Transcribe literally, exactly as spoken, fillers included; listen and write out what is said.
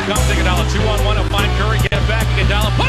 comes Iguodala, two on one to find Curry, get it back, Iguodala.